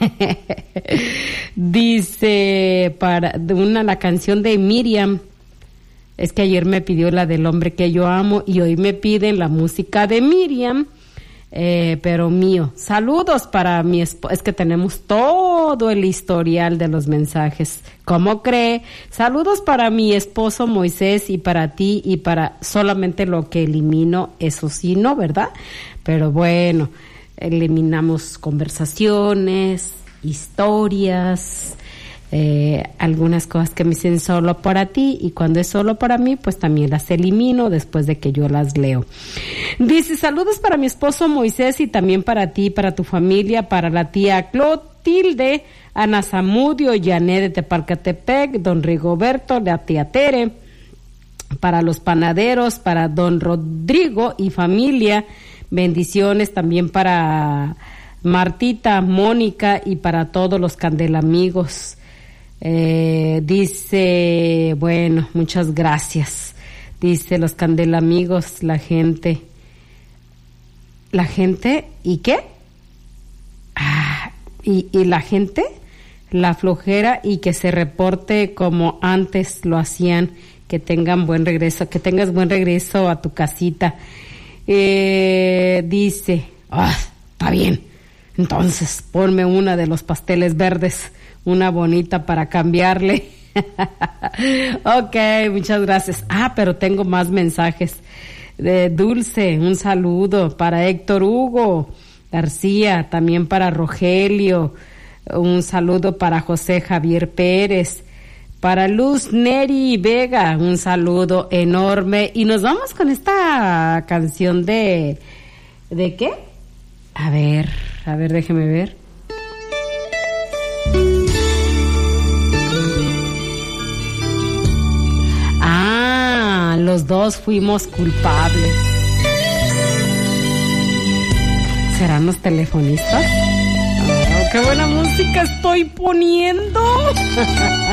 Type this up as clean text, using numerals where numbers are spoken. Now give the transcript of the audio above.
Dice, la canción de Miriam. Es que ayer me pidió la del hombre que yo amo y hoy me piden la música de Miriam, pero mío. Saludos para mi esposo. Es que tenemos todo el historial de los mensajes. ¿Cómo cree? Saludos para mi esposo Moisés y para ti y para solamente lo que elimino, eso sí, ¿no? ¿Verdad? Pero bueno, eliminamos conversaciones, historias, algunas cosas que me dicen solo para ti, y cuando es solo para mí, pues también las elimino después de que yo las leo. Dice, saludos para mi esposo Moisés y también para ti, para tu familia, para la tía Clotilde, Ana Zamudio, Yané de Tepalcatepec, don Rigoberto, la tía Tere, para los panaderos, para don Rodrigo y familia, bendiciones también para Martita, Mónica y para todos los candelamigos. Dice, bueno, muchas gracias. Dice, los candelamigos, la gente, ¿y qué? Y la gente, la flojera, y que se reporte como antes lo hacían, que tengan buen regreso, que tengas buen regreso a tu casita. Dice, está bien, entonces ponme una de los pasteles verdes, una bonita para cambiarle. Ok, muchas gracias. Pero tengo más mensajes. De Dulce, un saludo para Héctor Hugo García, también para Rogelio, un saludo para José Javier Pérez, para Luz Neri Vega, un saludo enorme. Y nos vamos con esta canción ¿de qué? A ver, déjeme ver. Los dos fuimos culpables. ¿Serán los telefonistas? ¡Qué buena música estoy poniendo!